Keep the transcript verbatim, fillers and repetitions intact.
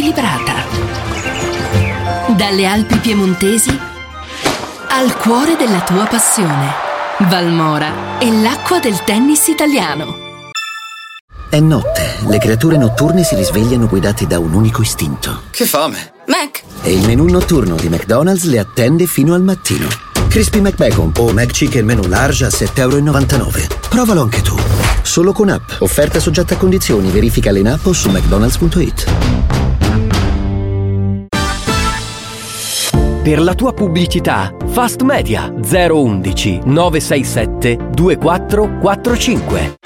equilibrata. Dalle Alpi piemontesi al cuore della tua passione. Valmora è l'acqua del tennis italiano. È notte, le creature notturne si risvegliano guidate da un unico istinto. Che fame! Mac! E il menù notturno di McDonald's le attende fino al mattino. Crispy McBacon o McChicken menù large a sette e novantanove euro. Provalo anche tu. Solo con app. Offerta soggetta a condizioni. Verificale in app o su mcdonalds punto it. Per la tua pubblicità, Fast Media zero uno uno nove sei sette due quattro quattro cinque.